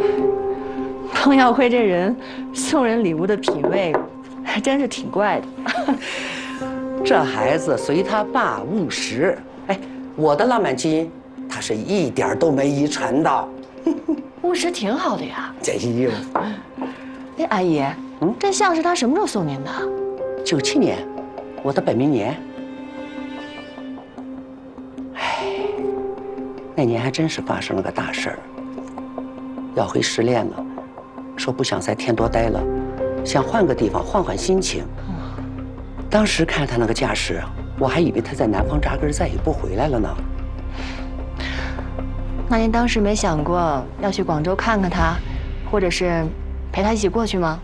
孟耀辉这人送人礼物的品味，还真是挺怪的。 这孩子随他爸务实，哎，我的浪漫基因，他是一点都没遗传的。 务实挺好的呀。 哎呦， 哎，阿姨，这像是他什么时候送您的 ？97年，我的本命年。哎，那年还真是发生了个大事儿。耀辉失恋了，说不想在天多待了，想换个地方换换心情。当时看他那个架势，我还以为他在南方扎根，再也不回来了呢。 那您当时没想过要去广州看看他，或者是陪他一起过去吗？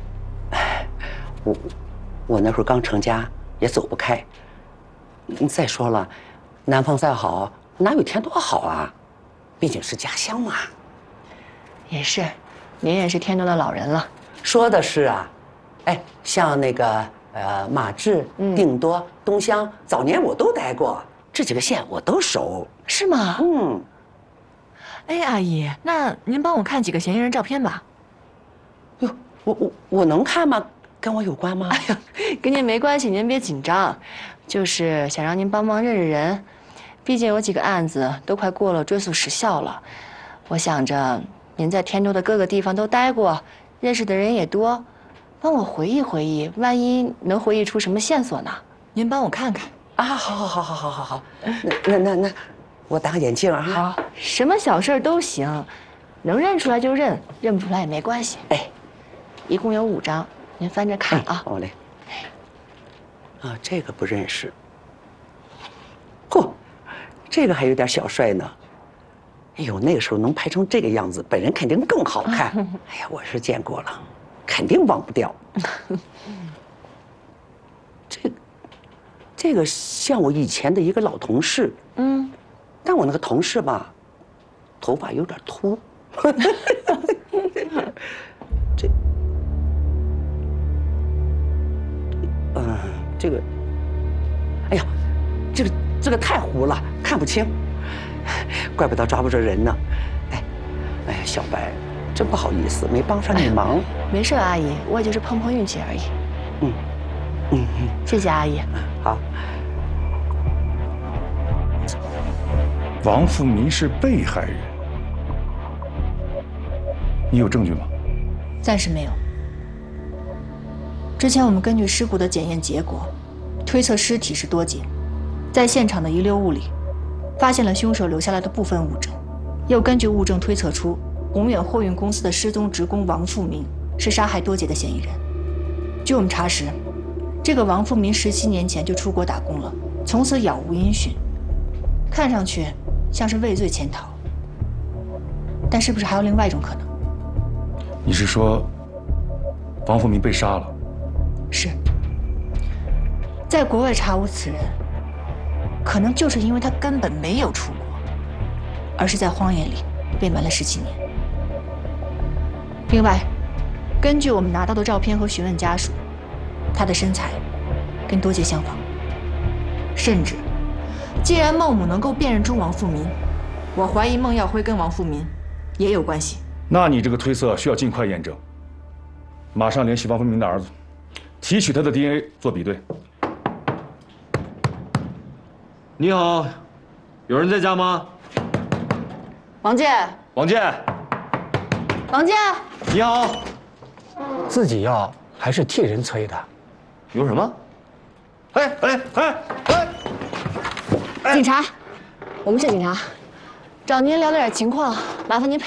我那会儿刚成家，也走不开。再说了，南方再好，哪有天多好啊？毕竟是家乡嘛。 也是，您也是天多的老人了。 说的是啊，哎，像那个马治、定多、东乡，早年我都待过，这几个县我都熟。 是吗？ 嗯。 哎，阿姨，那您帮我看几个嫌疑人照片吧。 哟，我能看吗？跟我有关吗？ 哎呀，跟您没关系，您别紧张，就是想让您帮忙认认人，毕竟有几个案子都快过了追诉时效了。我想着您在天州的各个地方都待过，认识的人也多，帮我回忆回忆，万一能回忆出什么线索呢？您帮我看看啊！好，那，我戴个眼镜啊。 好，什么小事都行，能认出来就认，认不出来也没关系。 哎， 一共有5张，您翻着看啊。 好嘞。啊，这个不认识。嚯，这个还有点小帅呢。哎呦，那个时候能拍成这个样子，本人肯定更好看。哎呀，我是见过了，肯定忘不掉。这个像我以前的一个老同事。但我那个同事吧，头发有点秃。这个，哎呀，这个太糊了，看不清，怪不得抓不着人呢。哎呀，小白，真不好意思，没帮上你忙。 没事，阿姨，我也就是碰碰运气而已。谢谢阿姨。 好。 王富民是被害人，你有证据吗？ 暂时没有。之前我们根据尸骨的检验结果，推测尸体是多劫，在现场的遗留物里，发现了凶手留下来的部分物证，又根据物证推测出宏远货运公司的失踪职工王富民是杀害多劫的嫌疑人。据我们查实，这个王富民17年前就出国打工了，从此杳无音讯，看上去像是畏罪潜逃。但是不是还有另外一种可能？ 你是说，王富民被杀了？ 是。在国外查无此人，可能就是因为他根本没有出国，而是在荒野里被埋了17年。另外，根据我们拿到的照片和询问家属，他的身材跟多杰相仿，甚至，既然孟母能够辨认出王富民，我怀疑孟耀辉跟王富民也有关系。 那你这个推测需要尽快验证，马上联系王富民的儿子，提取他的 DNA 做比对。 你好，有人在家吗？ 王健， 王健， 王健， 你好。 自己要还是替人催的？ 有什么？ 警察，我们是警察，找您了解点情况，麻烦您